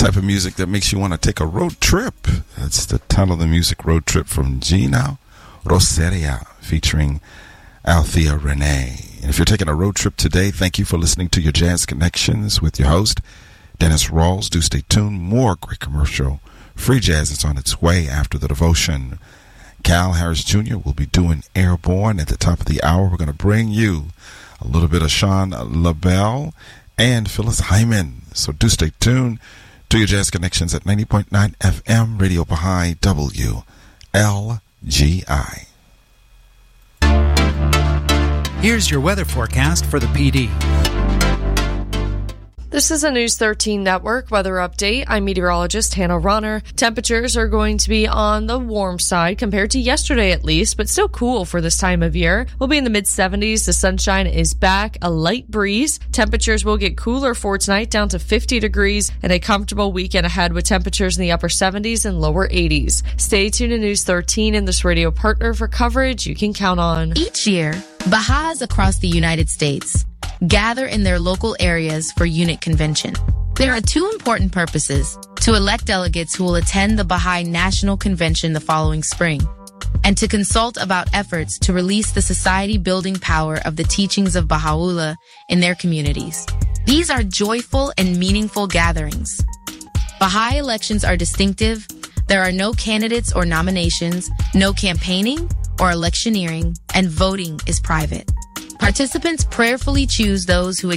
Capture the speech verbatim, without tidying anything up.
type of music that makes you want to take a road trip. That's the title of the music, Road Trip, from Gina Roseria, featuring Althea Renee. And if you're taking a road trip today, thank you for listening to your Jazz Connections with your host, Dennis Rawls. Do stay tuned. More great commercial free jazz is on its way after the devotion. Cal Harris Junior will be doing Airborne at the top of the hour. We're going to bring you a little bit of Sean LaBelle and Phyllis Hyman. So do stay tuned to your Jazz Connections at ninety point nine F M, Radio Baha'i, W L G I. Here's your weather forecast for the P D. This is a News thirteen Network weather update. I'm meteorologist Hannah Ronner. Temperatures are going to be on the warm side compared to yesterday at least, but still cool for this time of year. We'll be in the mid seventies. The sunshine is back, a light breeze. Temperatures will get cooler for tonight, down to fifty degrees, and a comfortable weekend ahead with temperatures in the upper seventies and lower eighties. Stay tuned to News thirteen and this radio partner for coverage you can count on. Each year, Baha'is across the United States gather in their local areas for unit convention. There are two important purposes: to elect delegates who will attend the Baha'i National Convention the following spring, and to consult about efforts to release the society-building power of the teachings of Baha'u'llah in their communities. These are joyful and meaningful gatherings. Baha'i elections are distinctive. There are no candidates or nominations, no campaigning or electioneering, and voting is private. Participants prayerfully choose those who